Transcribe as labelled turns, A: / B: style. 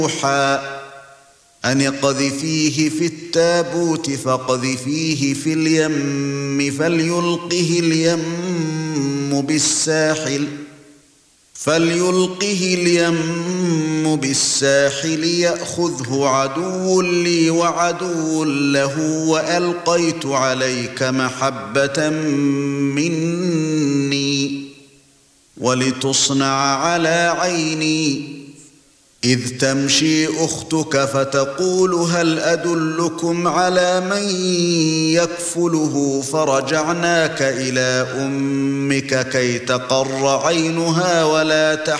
A: يوحى أن اقذفيه في التابوت فاقذفيه في اليم فليلقه اليم بالساحل يأخذه عدو لي وعدو له وألقيت عليك محبة مني ولتصنع على عيني إذ تمشي أختك فتقول هل أدلكم على من يكفله فرجعناك إلى أمك كي تقر عينها ولا تحزن